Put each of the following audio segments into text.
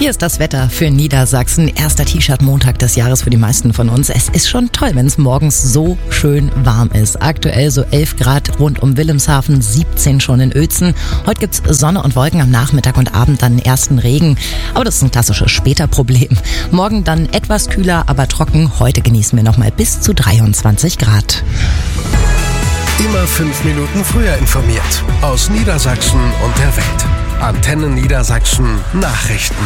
Hier ist das Wetter für Niedersachsen. Erster T-Shirt-Montag des Jahres für die meisten von uns. Es ist schon toll, wenn es morgens so schön warm ist. Aktuell so 11 Grad rund um Wilhelmshaven, 17 schon in Uelzen. Heute gibt's Sonne und Wolken, am Nachmittag und Abend dann ersten Regen. Aber das ist ein klassisches Späterproblem. Morgen dann etwas kühler, aber trocken. Heute genießen wir nochmal bis zu 23 Grad. Immer 5 Minuten früher informiert. Aus Niedersachsen und der Welt. Antenne Niedersachsen Nachrichten.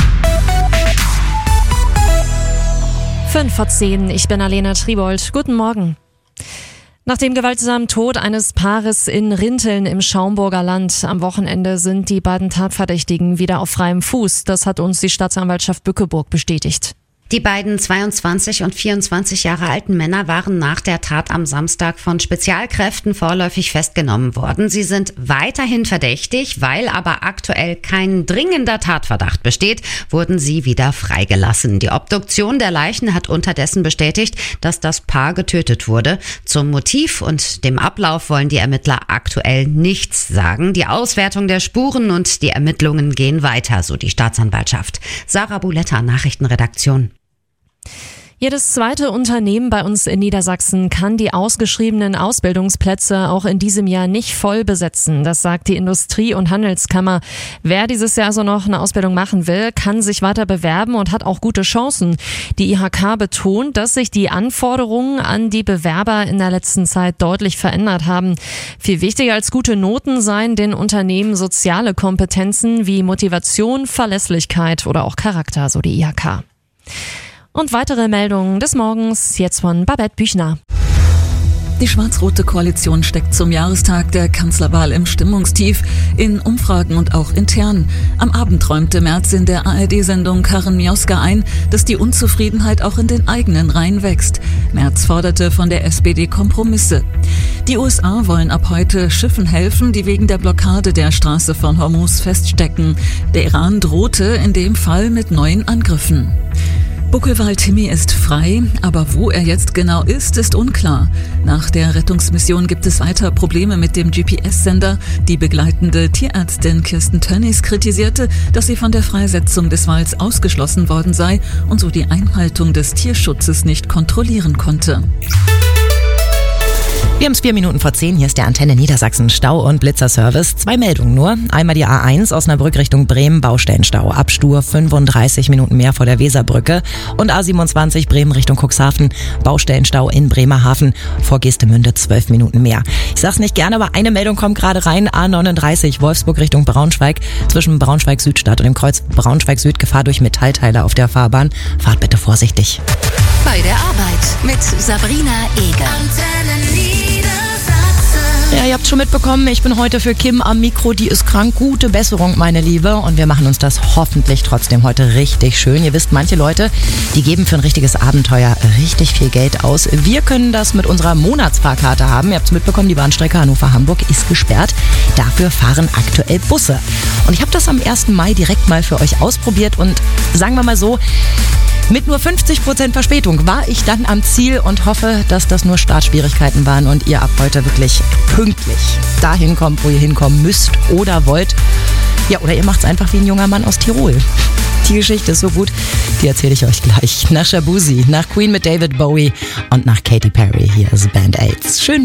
5:10, ich bin Alena Tribold. Guten Morgen. Nach dem gewaltsamen Tod eines Paares in Rinteln im Schaumburger Land am Wochenende sind die beiden Tatverdächtigen wieder auf freiem Fuß. Das hat uns die Staatsanwaltschaft Bückeburg bestätigt. Die beiden 22 und 24 Jahre alten Männer waren nach der Tat am Samstag von Spezialkräften vorläufig festgenommen worden. Sie sind weiterhin verdächtig, weil aber aktuell kein dringender Tatverdacht besteht, wurden sie wieder freigelassen. Die Obduktion der Leichen hat unterdessen bestätigt, dass das Paar getötet wurde. Zum Motiv und dem Ablauf wollen die Ermittler aktuell nichts sagen. Die Auswertung der Spuren und die Ermittlungen gehen weiter, so die Staatsanwaltschaft. Sarah Buletta, Nachrichtenredaktion. Jedes zweite Unternehmen bei uns in Niedersachsen kann die ausgeschriebenen Ausbildungsplätze auch in diesem Jahr nicht voll besetzen. Das sagt die Industrie- und Handelskammer. Wer dieses Jahr also noch eine Ausbildung machen will, kann sich weiter bewerben und hat auch gute Chancen. Die IHK betont, dass sich die Anforderungen an die Bewerber in der letzten Zeit deutlich verändert haben. Viel wichtiger als gute Noten seien den Unternehmen soziale Kompetenzen wie Motivation, Verlässlichkeit oder auch Charakter, so die IHK. Und weitere Meldungen des Morgens, jetzt von Babette Büchner. Die schwarz-rote Koalition steckt zum Jahrestag der Kanzlerwahl im Stimmungstief, in Umfragen und auch intern. Am Abend räumte Merz in der ARD-Sendung Karin Mioska ein, dass die Unzufriedenheit auch in den eigenen Reihen wächst. Merz forderte von der SPD Kompromisse. Die USA wollen ab heute Schiffen helfen, die wegen der Blockade der Straße von Hormuz feststecken. Der Iran drohte in dem Fall mit neuen Angriffen. Buckelwald-Timmy ist frei, aber wo er jetzt genau ist unklar. Nach der Rettungsmission gibt es weiter Probleme mit dem GPS-Sender. Die begleitende Tierärztin Kirsten Tönnies kritisierte, dass sie von der Freisetzung des Walds ausgeschlossen worden sei und so die Einhaltung des Tierschutzes nicht kontrollieren konnte. Wir haben es 4 Minuten vor 10. Hier ist der Antenne Niedersachsen Stau- und Blitzerservice. 2 Meldungen nur. Einmal die A1 Osnabrück Richtung Bremen, Baustellenstau. Abstur 35 Minuten mehr vor der Weserbrücke. Und A27 Bremen Richtung Cuxhaven, Baustellenstau in Bremerhaven. Vor Geestemünde 12 Minuten mehr. Ich sag's nicht gerne, aber eine Meldung kommt gerade rein. A39 Wolfsburg Richtung Braunschweig. Zwischen Braunschweig-Südstadt und dem Kreuz Braunschweig-Süd Gefahr durch Metallteile auf der Fahrbahn. Fahrt bitte vorsichtig. Bei der Arbeit mit Sabrina Eger. Ja, ihr habt schon mitbekommen, ich bin heute für Kim am Mikro, die ist krank. Gute Besserung, meine Liebe. Und wir machen uns das hoffentlich trotzdem heute richtig schön. Ihr wisst, manche Leute, die geben für ein richtiges Abenteuer richtig viel Geld aus. Wir können das mit unserer Monatsfahrkarte haben. Ihr habt es mitbekommen, die Bahnstrecke Hannover-Hamburg ist gesperrt. Dafür fahren aktuell Busse. Und ich habe das am 1. Mai direkt mal für euch ausprobiert. Und sagen wir mal so, mit nur 50% Verspätung war ich dann am Ziel und hoffe, dass das nur Startschwierigkeiten waren und ihr ab heute wirklich pünktlich dahin kommt, wo ihr hinkommen müsst oder wollt. Ja, oder ihr macht es einfach wie ein junger Mann aus Tirol. Die Geschichte ist so gut, die erzähle ich euch gleich. Nach Shabuzi, nach Queen mit David Bowie und nach Katy Perry. Hier ist Band Aids. Schön.